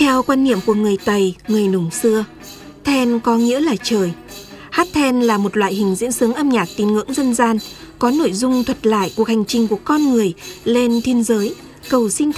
Theo quan niệm của người Tây, người Nùng xưa, then có nghĩa là trời. Hát then là một loại hình diễn xướng âm nhạc tín ngưỡng dân gian, có nội dung thuật lại cuộc hành trình của con người lên thiên giới, cầu xin